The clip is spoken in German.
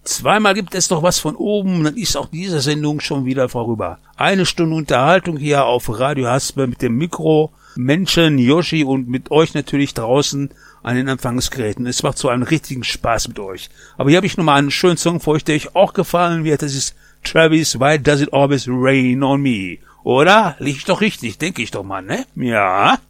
Zweimal gibt es noch was von oben, dann ist auch diese Sendung schon wieder vorüber. 1 Stunde Unterhaltung hier auf Radio Haspe mit dem Mikro, Menschen, Yoshi und mit euch natürlich draußen an den Empfangsgeräten. Es macht so einen richtigen Spaß mit euch. Aber hier habe ich nochmal einen schönen Song für euch, der euch auch gefallen wird. Das ist Travis, Why Does It Always Rain on Me? Oder? Lieg ich doch richtig, denke ich doch mal, ne? Ja.